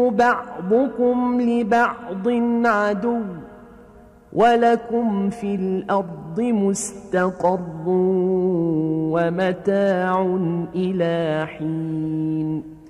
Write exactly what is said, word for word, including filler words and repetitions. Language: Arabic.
بعضكم لبعض عدو ولكم في الأرض مستقر ومتاع إلى حين